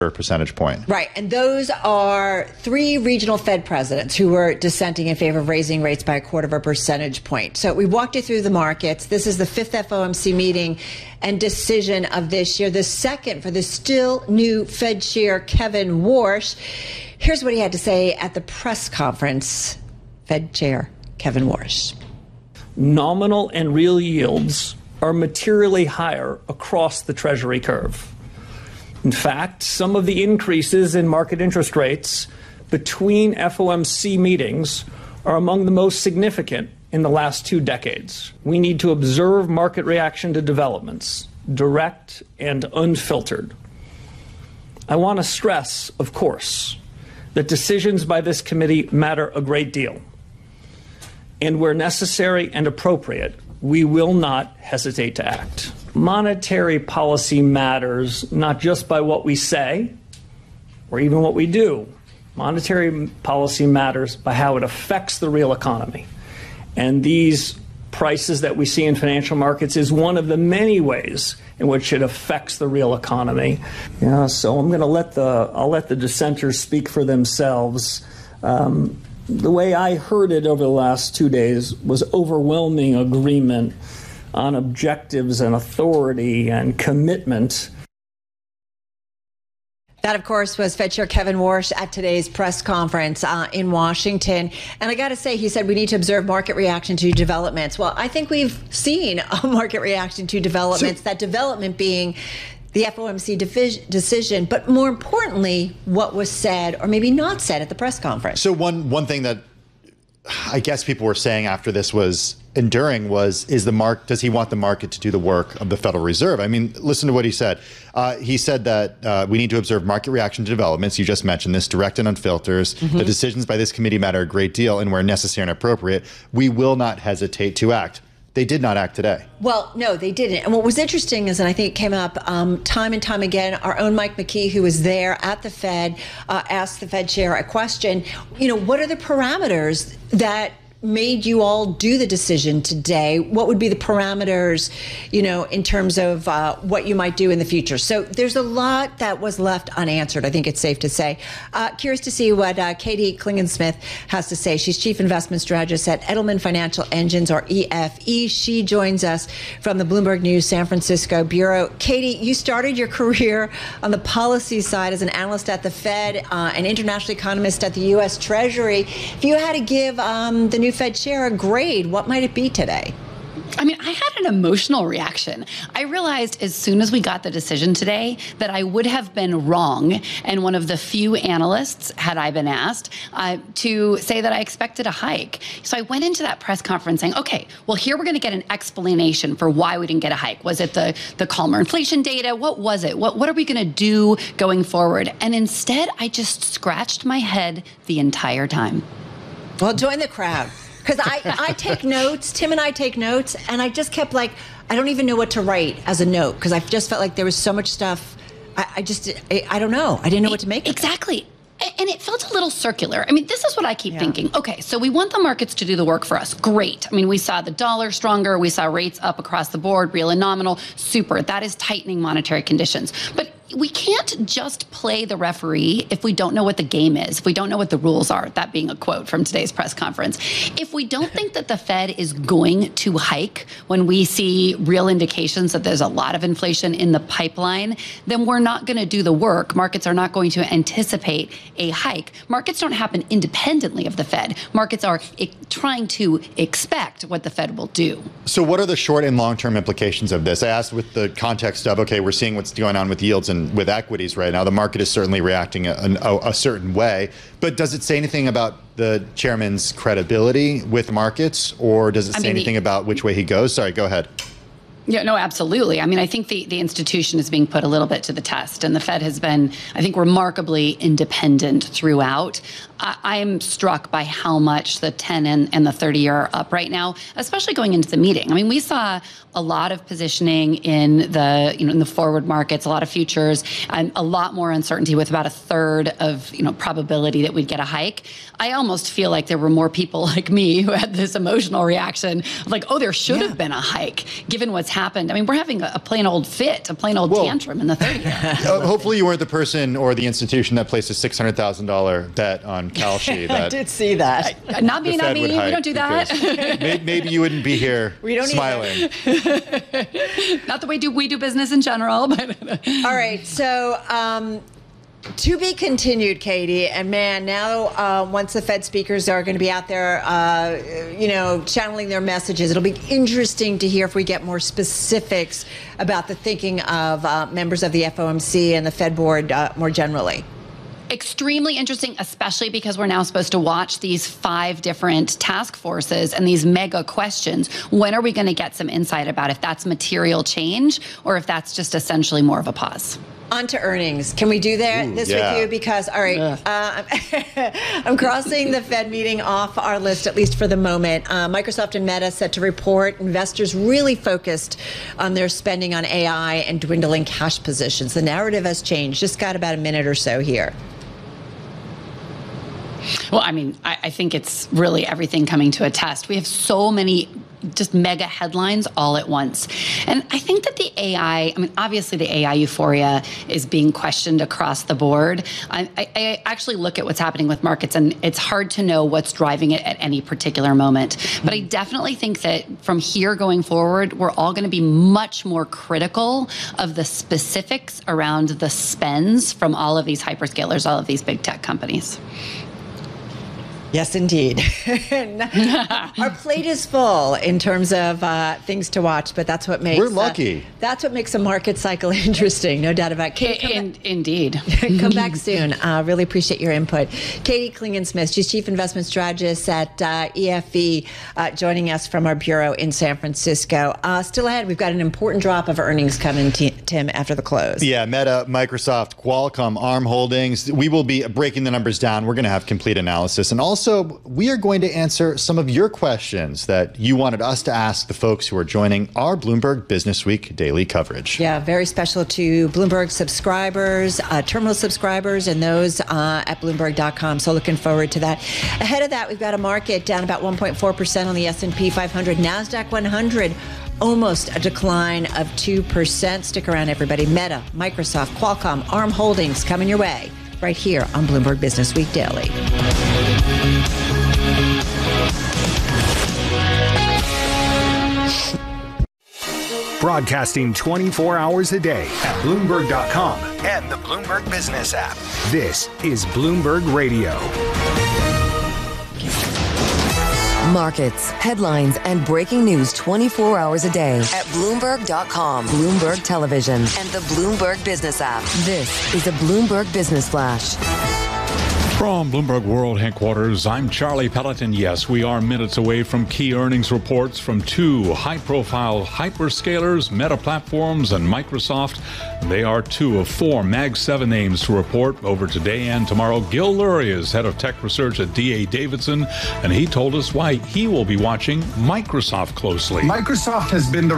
percentage point. Right. And those are 3 regional Fed presidents who were dissenting in favor of raising rates by 1/4 percentage point. So we walked you through the markets. This is the 5th FOMC meeting and decision of this year, the second for the still new Fed chair, Kevin Warsh. Here's what he had to say at the press conference. Fed chair, Kevin Warsh. Nominal and real yields are materially higher across the Treasury curve. In fact, some of the increases in market interest rates between FOMC meetings are among the most significant in the last 2 decades. We need to observe market reaction to developments, direct and unfiltered. I want to stress, of course, that decisions by this committee matter a great deal. And where necessary and appropriate, we will not hesitate to act. Monetary policy matters not just by what we say or even what we do. Monetary policy matters by how it affects the real economy. And these prices that we see in financial markets is one of the many ways in which it affects the real economy. Yeah, so I'll let the dissenters speak for themselves. The way I heard it over the last 2 days was overwhelming agreement on objectives and authority and commitment. That, of course, was Fed Chair Kevin Warsh at today's press conference in Washington. And I got to say, he said we need to observe market reaction to developments. Well, I think we've seen a market reaction to developments, that development being the FOMC decision, but more importantly, what was said or maybe not said at the press conference. So one thing that I guess people were saying after this was enduring was, does he want the market to do the work of the Federal Reserve? I mean, listen to what he said. He said that we need to observe market reaction to developments. You just mentioned this, direct and unfiltered. The decisions by this committee matter a great deal, and where necessary and appropriate, we will not hesitate to act. They did not act today. Well, no, they didn't. And what was interesting is, and I think it came up time and time again, our own Mike McKee, who was there at the Fed, asked the Fed chair a question. What are the parameters that made you all do the decision today? What would be the parameters, in terms of what you might do in the future? So there's a lot that was left unanswered, I think it's safe to say. Curious to see what Katie Klingensmith has to say. She's Chief Investment Strategist at Edelman Financial Engines, or EFE. She joins us from the Bloomberg News San Francisco Bureau. Katie, you started your career on the policy side as an analyst at the Fed, an international economist at the U.S. Treasury. If you had to give the new Fed chair a grade, what might it be today? I mean, I had an emotional reaction. I realized as soon as we got the decision today that I would have been wrong, and one of the few analysts, had I been asked, to say that I expected a hike. So I went into that press conference saying, okay, well, here we're going to get an explanation for why we didn't get a hike. Was it the calmer inflation data? What was it? What are we going to do going forward? And instead, I just scratched my head the entire time. Well, join the crowd. Because I take notes, Tim and I take notes, and I just kept I don't even know what to write as a note, because I just felt like there was so much stuff. I don't know. I didn't know what to make of it. Exactly. And it felt a little circular. I mean, this is what I keep thinking. Okay, so we want the markets to do the work for us. Great. I mean, we saw the dollar stronger. We saw rates up across the board, real and nominal. Super. That is tightening monetary conditions. But we can't just play the referee if we don't know what the game is, if we don't know what the rules are, that being a quote from today's press conference. If we don't think that the Fed is going to hike when we see real indications that there's a lot of inflation in the pipeline, then we're not going to do the work. Markets are not going to anticipate a hike. Markets don't happen independently of the Fed. Markets are trying to expect what the Fed will do. So what are the short and long-term implications of this? I asked with the context of, okay, we're seeing what's going on with yields and with equities right now. The market is certainly reacting a certain way. But does it say anything about the chairman's credibility with markets, or does it say anything about which way he goes? Sorry, go ahead. Yeah, no, absolutely. I mean, I think the institution is being put a little bit to the test, and the Fed has been, I think, remarkably independent throughout. I'm struck by how much the 10 and the 30-year are up right now, especially going into the meeting. I mean, we saw a lot of positioning in the forward markets, a lot of futures, and a lot more uncertainty with about a third of probability that we'd get a hike. I almost feel like there were more people like me who had this emotional reaction of like, oh, there should have been a hike given what's happened. I mean, we're having a plain old fit, a plain old tantrum in the 30th. Hopefully you weren't the person or the institution that placed a $600,000 bet on Kalshi. I did see that. Not me, not me. We don't do that. Maybe you wouldn't be here smiling. Not the way we do business in general. But all right, so to be continued, Katie. And man, now once the Fed speakers are going to be out there, channeling their messages, it'll be interesting to hear if we get more specifics about the thinking of members of the FOMC and the Fed board more generally. Extremely interesting, especially because we're now supposed to watch these 5 different task forces and these mega questions. When are we going to get some insight about if that's material change or if that's just essentially more of a pause? On to earnings. Can we do this with you? Because, all right, I'm crossing the Fed meeting off our list, at least for the moment. Microsoft and Meta set to report. Investors really focused on their spending on AI and dwindling cash positions. The narrative has changed. Just got about a minute or so here. Well, I mean, I think it's really everything coming to a test. We have so many just mega headlines all at once. And I think that the AI, I mean, obviously the AI euphoria is being questioned across the board. I actually look at what's happening with markets, and it's hard to know what's driving it at any particular moment. But I definitely think that from here going forward, we're all going to be much more critical of the specifics around the spends from all of these hyperscalers, all of these big tech companies. Yes, indeed. Our plate is full in terms of things to watch, but that's what makes we're lucky. That's what makes a market cycle interesting, no doubt about it. Indeed. Come back soon. Really appreciate your input. Katie Klingensmith, she's Chief Investment Strategist at EFE, joining us from our bureau in San Francisco. Still ahead, we've got an important drop of earnings coming, Tim, after the close. Yeah, Meta, Microsoft, Qualcomm, ARM Holdings. We will be breaking the numbers down. We're going to have complete analysis. And also, we are going to answer some of your questions that you wanted us to ask the folks who are joining our Bloomberg Business Week daily coverage. Yeah, very special to Bloomberg subscribers, terminal subscribers, and those at Bloomberg.com. So looking forward to that. Ahead of that, we've got a market down about 1.4% on the S&P 500. NASDAQ 100, almost a decline of 2%. Stick around, everybody. Meta, Microsoft, Qualcomm, ARM Holdings coming your way right here on Bloomberg Business Week Daily. Broadcasting 24 hours a day at Bloomberg.com and the Bloomberg Business app. This is Bloomberg Radio. Markets, headlines, and breaking news 24 hours a day at Bloomberg.com, Bloomberg Television, and the Bloomberg Business app. This is a Bloomberg Business Flash. From Bloomberg World Headquarters, I'm Charlie Pelleton. Yes, we are minutes away from key earnings reports from 2 high-profile hyperscalers, Meta Platforms and Microsoft. They are 2 of 4 Mag 7 names to report over today and tomorrow. Gil Luria is head of tech research at D.A. Davidson, and he told us why he will be watching Microsoft closely. Microsoft has been the